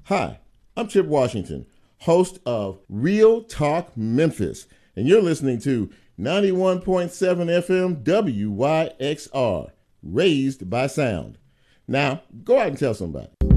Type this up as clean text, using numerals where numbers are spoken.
Hi, I'm Chip Washington, host of Real Talk Memphis, and you're listening to 91.7 FM WYXR, Raised by Sound. Now, go out and tell somebody.